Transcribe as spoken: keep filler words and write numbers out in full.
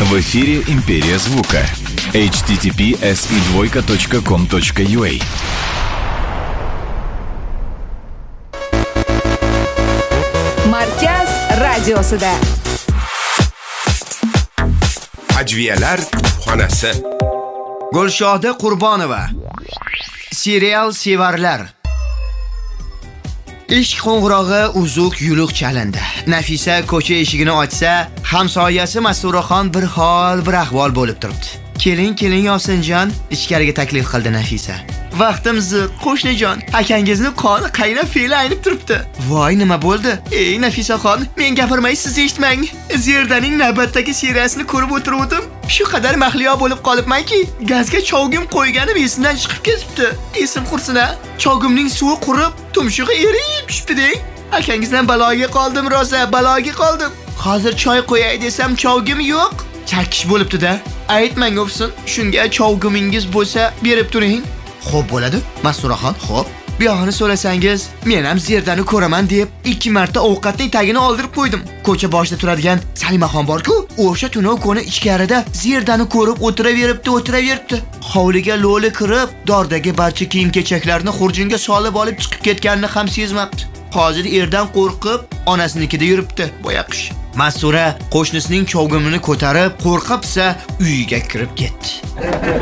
В эфире «Империя звука». эйч ти ти пи эс и двойка точка ком точка ю а. Markaz radiosida Ajviyalar xonasi. Gulshoda Qurbonova. Serial sevarlar. Ishq qo'ng'irog'i uzuq yuluq chalindi. Nafisa ko'cha eshigini ochsa, hamsoyasi Masuraxon bir hol bir ahvol bo'lib turibdi. Keling, keling Yosinjon, ichkariga taklif qildi Nafisa. Vaqtim ziq, qo'shnijon, akangizni qoni qaynab fe'li aynib turibdi. Voy, nima bo'ldi? Ey Nafisaxon, men gapirmay siz eshitmang. Zerdaning navbatdagi seriyasini ko'rib o'tirdim. Shu qadar mahliyo bo'lib qolibmanki, gazga chovgim qo'yganim esimdan chiqib ketibdi. Esim qursin-a, chovgimning suvi qurib, tumshug'i erib tushibdi-deng. Akangizdan baloga qoldim, rosa baloga qoldim. Hozir choy qo'yay desam chovgim yo'q. Chakish bo'libdi-da. Aytmang o'fsin, shunga chovgimingiz bo'lsa, berib turing. Xo'p bo'ladi, Masuraxon, xo'p. Buyog'ini so'rasangiz, men ham Zerdani ko'raman deb ikki marta ovqatning tagini oldirib qo'ydim. Ko'cha boshida turadigan Salimaxon bor-ku, o'sha tunov kuni ichkarida Zerdani ko'rib o'tiraveribdi, o'tiraveribdi. Hovliga lo'li kirib, dordagi barcha kiyim-kechaklarni xurjunga solib olib chiqib ketganini ham sezmabdi. Hozir erdan qo'rqib, onasinikida yuribdi, boyaqish. Masura qo'shnisining chovgimini ko'tarib, qo'rqibsa, uyiga kirib ketdi.